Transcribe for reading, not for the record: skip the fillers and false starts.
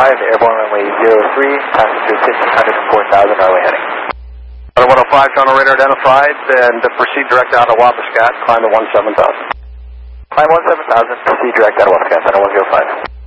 airborne runway 03, altitude 1500 and 4000, runway heading. 105, Toronto radar identified, and proceed direct out of Wabascat, climb to 17,000. Climb 17,000, proceed direct out of Wabascat, Center 105.